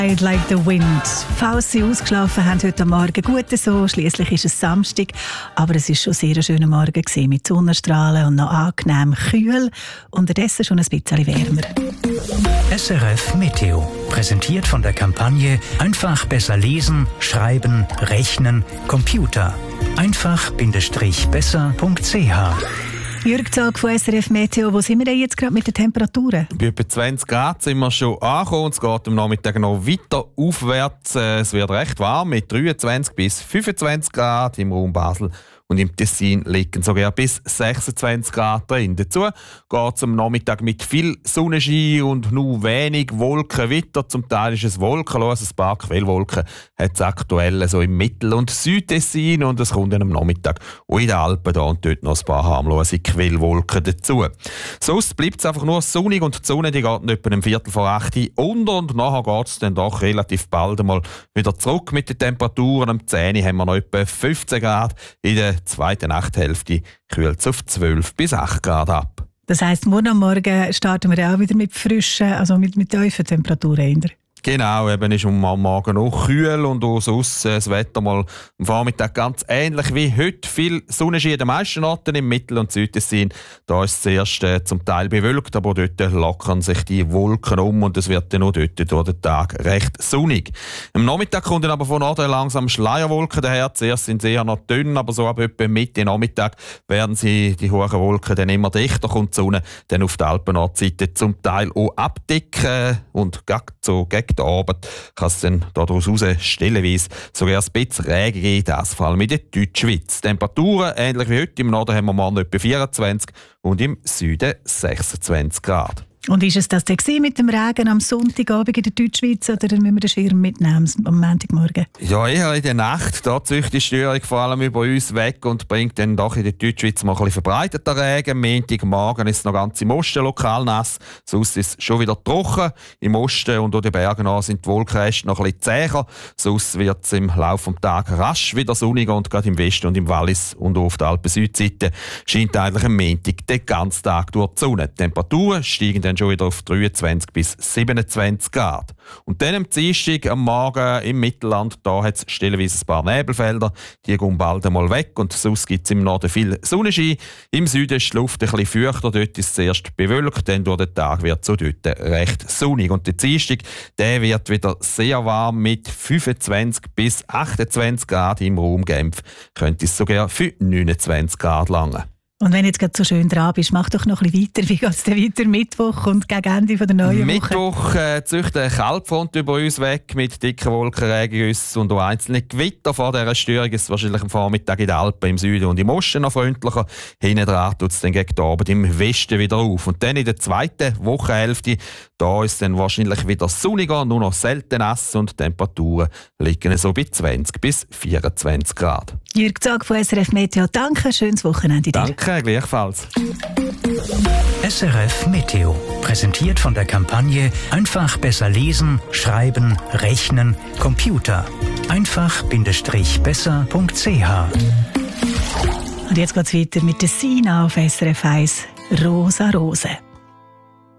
Like the Wind. Falls Sie ausgeschlafen haben heute Morgen, gut so. Schliesslich ist es Samstag, aber es ist schon sehr ein schöner Morgen gewesen, mit Sonnenstrahlen und noch angenehm kühl. Unterdessen schon ein bisschen wärmer. SRF Meteo. Präsentiert von der Kampagne Einfach besser lesen, schreiben, rechnen, Computer. einfach-besser.ch. Jürg Zag von SRF Meteo, wo sind wir denn jetzt gerade mit den Temperaturen? Bei etwa 20 Grad sind wir schon angekommen und es geht am Nachmittag noch weiter aufwärts. Es wird recht warm mit 23 bis 25 Grad im Raum Basel. Und im Tessin liegen sogar bis 26 Grad drin. Dazu geht es am Nachmittag mit viel Sonnenschein und nur wenig Wolken weiter. Zum Teil ist es wolkenlos, ein paar Quellwolken hat es aktuell so im Mittel- und Südtessin. Und es kommt dann am Nachmittag auch in den Alpen da und dort noch ein paar harmlose Quellwolken dazu. Sonst bleibt es einfach nur sonnig und die Sonne die geht etwa um 7:45 unter. Und nachher geht es dann doch relativ bald einmal wieder zurück mit den Temperaturen. Am 10 haben wir noch etwa 15 Grad. In der zweiten Nachthälfte kühlt es auf 12 bis 8 Grad ab. Das heisst, morgen am Morgen starten wir auch wieder mit frischen, also mit tiefen Temperaturen. Genau, eben ist am Morgen auch kühl und auch sonst das Wetter mal am Vormittag ganz ähnlich wie heute. Viel Sonnenschein an den meisten Orten im Mittel- und Südtessin. Da ist es zuerst zum Teil bewölkt, aber dort lockern sich die Wolken um und es wird dann auch dort durch den Tag recht sonnig. Am Nachmittag kommen dann aber von Norden langsam Schleierwolken daher. Zuerst sind sie eher noch dünn, aber so ab etwa Mitte Nachmittag werden die hohen Wolken dann immer dichter, kommt die Sonne dann auf der Alpennordseite zum Teil auch abdecken und gegen den Abend kann es dann daraus raus stellenweise sogar ein bisschen Regen geben, das vor allem in der Deutschschweiz. Temperaturen ähnlich wie heute. Im Norden haben wir morgen etwa 24 und im Süden 26 Grad. Und ist es das denn mit dem Regen am Sonntagabend in der Deutschschweiz oder müssen wir den Schirm mitnehmen am Montagmorgen? Ja, eher in der Nacht. Da zieht die Störung vor allem über uns weg und bringt dann doch in der Deutschschweiz mal ein bisschen verbreiteter Regen. Montagmorgen ist es noch ganz im Osten lokal nass, sonst ist es schon wieder trocken. Im Osten und auch den Bergen an sind die Wolkenreste noch ein bisschen zäher. Sonst wird es im Laufe des Tages rasch wieder sonniger und gerade im Westen und im Wallis und auf der Alpen-Südseite scheint eigentlich am Montag den ganzen Tag durch die Sonne. Die Temperaturen steigen dann schon wieder auf 23 bis 27 Grad. Und dann am Dienstag am Morgen im Mittelland, da hat es stellenweise ein paar Nebelfelder. Die gehen bald einmal weg und sonst gibt es im Norden viel Sonnenschein. Im Süden ist die Luft ein bisschen feuchter, dort ist es zuerst bewölkt, dann durch den Tag wird es so dort recht sonnig. Und der Dienstag, der wird wieder sehr warm mit 25 bis 28 Grad im Raum Genf. Könnte es sogar für 29 Grad langen. Und wenn du jetzt gerade so schön dran bist, mach doch noch ein bisschen weiter. Wie geht es denn weiter Mittwoch und gegen Ende der neuen Woche? Mittwoch zieht eine Kaltfront über uns weg mit dicken Wolkenregengüssen und auch einzelne Gewitter. Vor dieser Störung ist es wahrscheinlich am Vormittag in den Alpen im Süden und im Osten noch freundlicher. Hinten dran tut es dann gegen den Abend im Westen wieder auf. Und dann in der zweiten Wochenhälfte, da ist es dann wahrscheinlich wieder sonniger, nur noch selten nass und die Temperaturen liegen so bei 20 bis 24 Grad. Jürg Zag von SRF Meteo, danke, schönes Wochenende dir. Danke, gleichfalls. SRF Meteo. Präsentiert von der Kampagne Einfach besser lesen, schreiben, rechnen, Computer. einfach-besser.ch. Und jetzt geht es weiter mit der Sina auf SRF 1. Rosa Rose.